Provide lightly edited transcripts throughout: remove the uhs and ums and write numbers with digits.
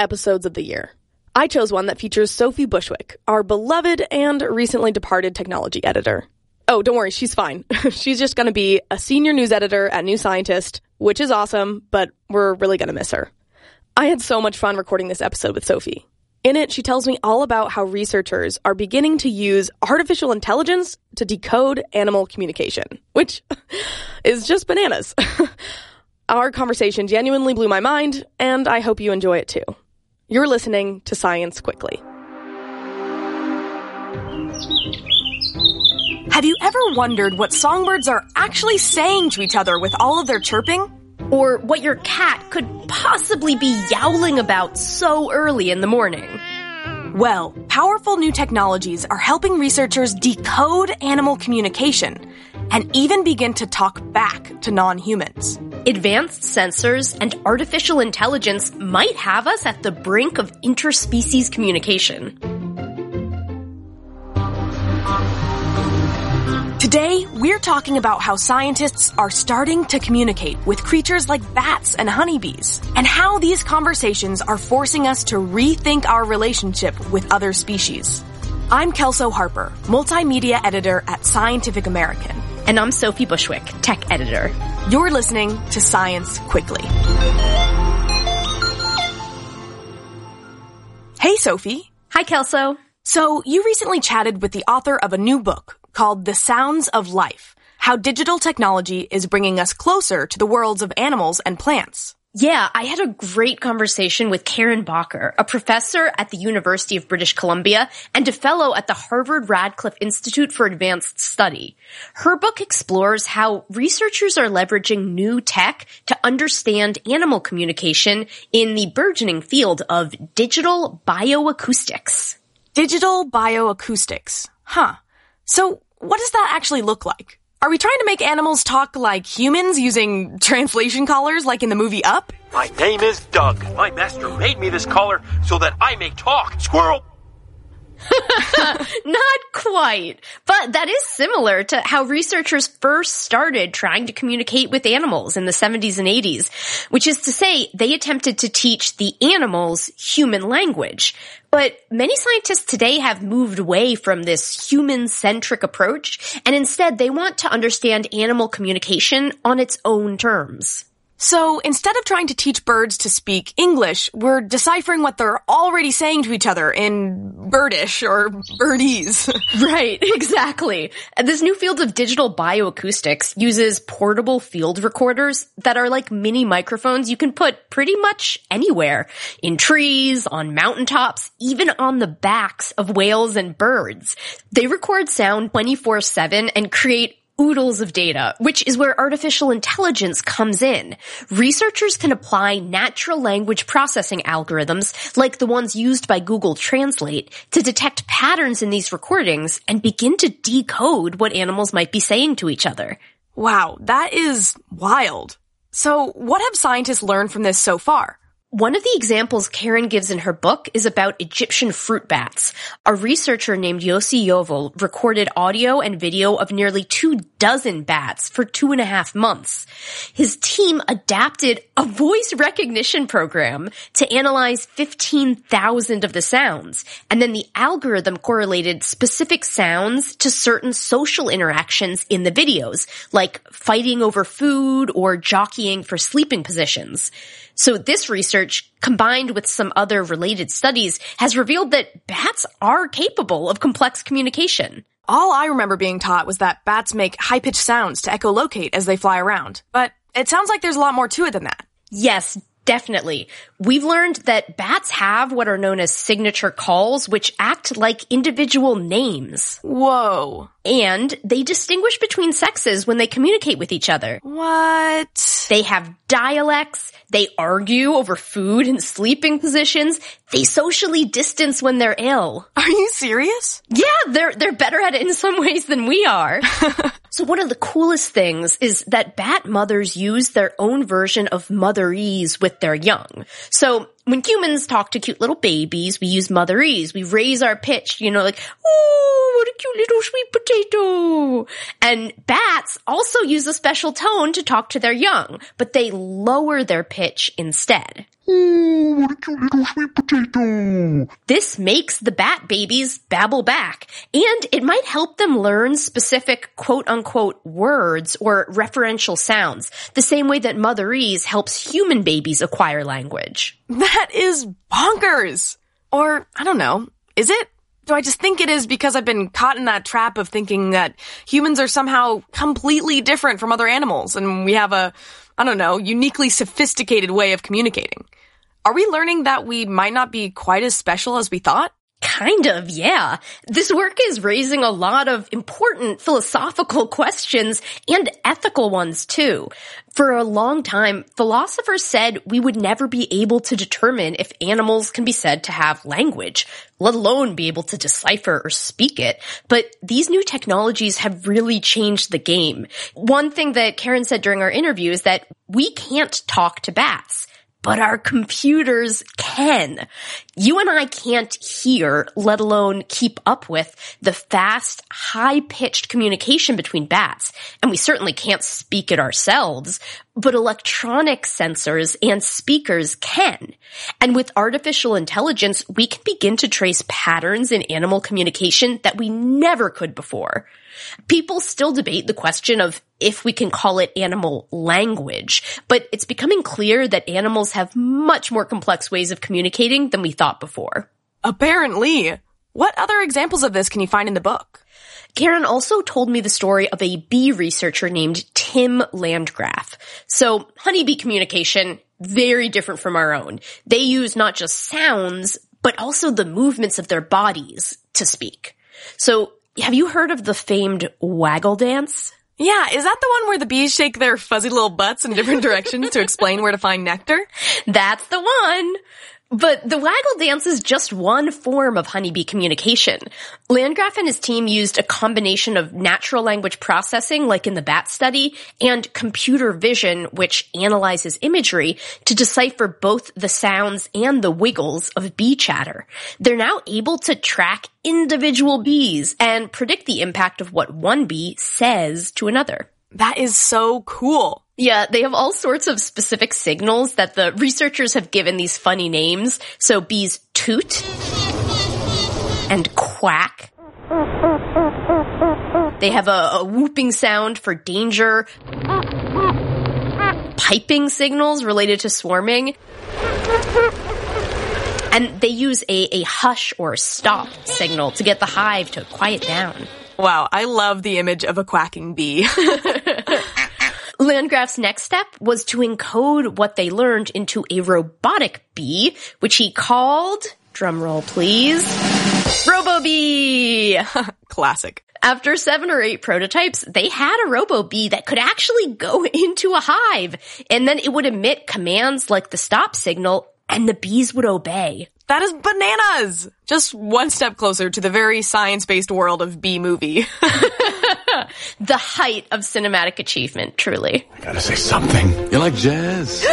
episodes of the year. I chose one that features Sophie Bushwick, our beloved and recently departed technology editor. Oh, don't worry, she's fine. She's just going to be a senior news editor at New Scientist, which is awesome, but we're really going to miss her. I had so much fun recording this episode with Sophie. In it, she tells me all about how researchers are beginning to use artificial intelligence to decode animal communication, which is just bananas. Our conversation genuinely blew my mind, and I hope you enjoy it too. You're listening to Science Quickly. Have you ever wondered what songbirds are actually saying to each other with all of their chirping? Or what your cat could possibly be yowling about so early in the morning? Well, powerful new technologies are helping researchers decode animal communication and even begin to talk back to non-humans. Advanced sensors and artificial intelligence might have us at the brink of interspecies communication. Today, we're talking about how scientists are starting to communicate with creatures like bats and honeybees, and how these conversations are forcing us to rethink our relationship with other species. I'm Kelso Harper, multimedia editor at Scientific American. And I'm Sophie Bushwick, tech editor. You're listening to Science Quickly. Hey, Sophie. Hi, Kelso. So, you recently chatted with the author of a new book called The Sounds of Life, How Digital Technology is Bringing Us Closer to the Worlds of Animals and Plants. Yeah, I had a great conversation with Karen Bacher, a professor at the University of British Columbia and a fellow at the Harvard Radcliffe Institute for Advanced Study. Her book explores how researchers are leveraging new tech to understand animal communication in the burgeoning field of digital bioacoustics. Digital bioacoustics. Huh. So, what does that actually look like? Are we trying to make animals talk like humans using translation collars like in the movie Up? My name is Doug. My master made me this collar so that I may talk. Squirrel! Not quite, but that is similar to how researchers first started trying to communicate with animals in the 70s and 80s, which is to say they attempted to teach the animals human language. But many scientists today have moved away from this human-centric approach, and instead they want to understand animal communication on its own terms. So, instead of trying to teach birds to speak English, we're deciphering what they're already saying to each other in birdish or birdese. Right, exactly. This new field of digital bioacoustics uses portable field recorders that are like mini microphones you can put pretty much anywhere. In trees, on mountaintops, even on the backs of whales and birds. They record sound 24/7 and create oodles of data, which is where artificial intelligence comes in. Researchers can apply natural language processing algorithms, like the ones used by Google Translate, to detect patterns in these recordings and begin to decode what animals might be saying to each other. Wow, that is wild. So, what have scientists learned from this so far? One of the examples Karen gives in her book is about Egyptian fruit bats. A researcher named Yossi Yovel recorded audio and video of nearly 24 bats for 2.5 months. His team adapted a voice recognition program to analyze 15,000 of the sounds, and then the algorithm correlated specific sounds to certain social interactions in the videos, like fighting over food or jockeying for sleeping positions. So this research, combined with some other related studies, has revealed that bats are capable of complex communication. All I remember being taught was that bats make high-pitched sounds to echolocate as they fly around. But it sounds like there's a lot more to it than that. Yes, definitely. We've learned that bats have what are known as signature calls, which act like individual names. Whoa. And they distinguish between sexes when they communicate with each other. What? They have dialects. They argue over food and sleeping positions. They socially distance when they're ill. Are you serious? Yeah, they're better at it in some ways than we are. So one of the coolest things is that bat mothers use their own version of motherese with their young. So when humans talk to cute little babies, we use motherese. We raise our pitch, like, "Oh, what a cute little sweet potato." And bats also use a special tone to talk to their young, but they lower their pitch instead. "Oh, what a cute little sweet potato." This makes the bat babies babble back, and it might help them learn specific quote-unquote words or referential sounds, the same way that motherese helps human babies acquire language. That is bonkers! Or, I don't know, is it? Do I just think it is because I've been caught in that trap of thinking that humans are somehow completely different from other animals, and we have a, uniquely sophisticated way of communicating? Are we learning that we might not be quite as special as we thought? Kind of, yeah. This work is raising a lot of important philosophical questions and ethical ones, too. For a long time, philosophers said we would never be able to determine if animals can be said to have language, let alone be able to decipher or speak it. But these new technologies have really changed the game. One thing that Karen said during our interview is that we can't talk to bats, but our computers can. You and I can't hear, let alone keep up with, the fast, high-pitched communication between bats. And we certainly can't speak it ourselves, but electronic sensors and speakers can. And with artificial intelligence, we can begin to trace patterns in animal communication that we never could before. People still debate the question of if we can call it animal language, but it's becoming clear that animals have much more complex ways of communicating than we thought before. Apparently. What other examples of this can you find in the book? Karen also told me the story of a bee researcher named Tim Landgraf. So, honeybee communication, very different from our own. They use not just sounds, but also the movements of their bodies to speak. So, have you heard of the famed waggle dance? Yeah, is that the one where the bees shake their fuzzy little butts in different directions to explain where to find nectar? That's the one! But the waggle dance is just one form of honeybee communication. Landgraf and his team used a combination of natural language processing, like in the bat study, and computer vision, which analyzes imagery, to decipher both the sounds and the wiggles of bee chatter. They're now able to track individual bees and predict the impact of what one bee says to another. That is so cool. Yeah, they have all sorts of specific signals that the researchers have given these funny names. So bees toot and quack. They have a whooping sound for danger, piping signals related to swarming. And they use a hush or stop signal to get the hive to quiet down. Wow, I love the image of a quacking bee. Landgraf's next step was to encode what they learned into a robotic bee, which he called, drumroll please, RoboBee! Classic. After 7 or 8 prototypes, they had a RoboBee that could actually go into a hive, and then it would emit commands like the stop signal, and the bees would obey. That is bananas! Just one step closer to the very science-based world of Bee Movie. The height of cinematic achievement, truly. I gotta say something. You like jazz?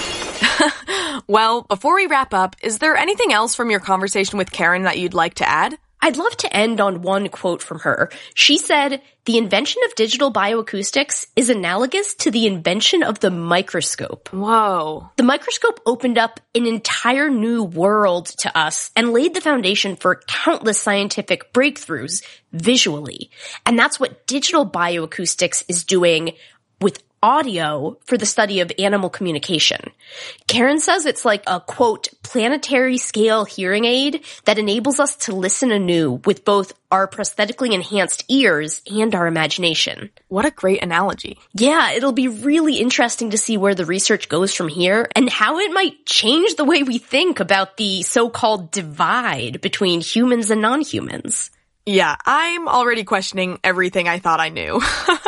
Well, before we wrap up, is there anything else from your conversation with Karen that you'd like to add? I'd love to end on one quote from her. She said, "The invention of digital bioacoustics is analogous to the invention of the microscope." Whoa. The microscope opened up an entire new world to us and laid the foundation for countless scientific breakthroughs visually. And that's what digital bioacoustics is doing with audio for the study of animal communication. Karen says it's like a, quote, planetary scale hearing aid that enables us to listen anew with both our prosthetically enhanced ears and our imagination. What a great analogy. Yeah, it'll be really interesting to see where the research goes from here and how it might change the way we think about the so-called divide between humans and non-humans. Yeah, I'm already questioning everything I thought I knew.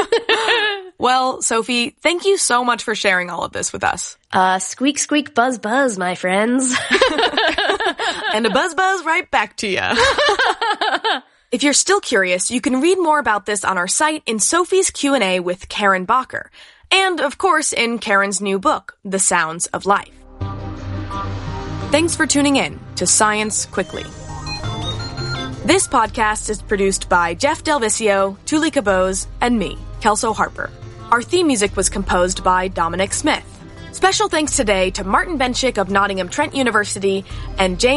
Well, Sophie, thank you so much for sharing all of this with us. Squeak, squeak, buzz, buzz, my friends. And a buzz, buzz right back to you. If you're still curious, you can read more about this on our site in Sophie's Q&A with Karen Bacher. And, of course, in Karen's new book, The Sounds of Life. Thanks for tuning in to Science Quickly. This podcast is produced by Jeff Delvicio, Tuli Cabose, and me, Kelso Harper. Our theme music was composed by Dominic Smith. Special thanks today to Martin Benchik of Nottingham Trent University and James